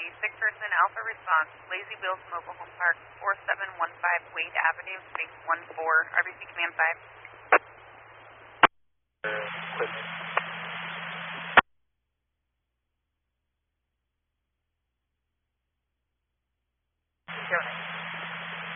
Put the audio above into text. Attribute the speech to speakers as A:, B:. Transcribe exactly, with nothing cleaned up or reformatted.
A: Emergency, sick person, Alpha Response, Lazy Wheels Mobile Home Park, four seven one five Wade Avenue, space one four, R B C Command five.
B: Zero.